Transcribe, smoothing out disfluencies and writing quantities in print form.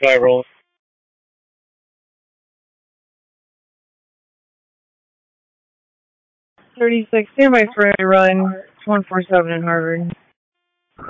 Viral. 36, nearby Ferry Run, 147 in Harvard.